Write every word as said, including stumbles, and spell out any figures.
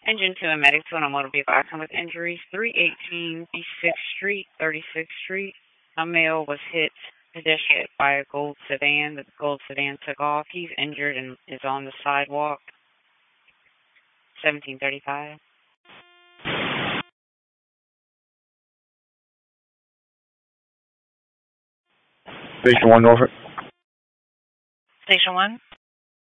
Engine two and medics on a motor vehicle accident with injuries. three eighteen East sixth Street, thirty-sixth Street. A male was hit, pedestrian, by a gold sedan. The gold sedan took off. He's injured and is on the sidewalk. seventeen thirty-five. Station one, Norfolk. Station one.